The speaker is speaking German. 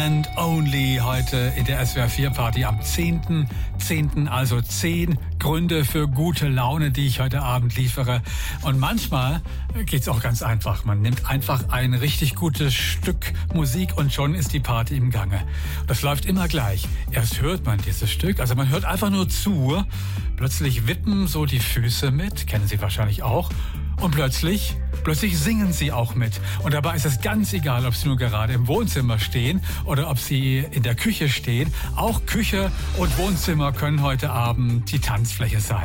and Only heute in der SWR 4 Party am 10.10. Also 10 Gründe für gute Laune, die ich heute Abend liefere. Und manchmal geht's auch ganz einfach. Man nimmt einfach ein richtig gutes Stück Musik und schon ist die Party im Gange. Das läuft immer gleich. Erst hört man dieses Stück, also man hört einfach nur zu. Plötzlich wippen so die Füße mit, kennen Sie wahrscheinlich auch. Und plötzlich singen sie auch mit. Und dabei ist es ganz egal, ob sie nur gerade im Wohnzimmer stehen oder ob sie in der Küche stehen. Auch Küche und Wohnzimmer können heute Abend die Tanzfläche sein.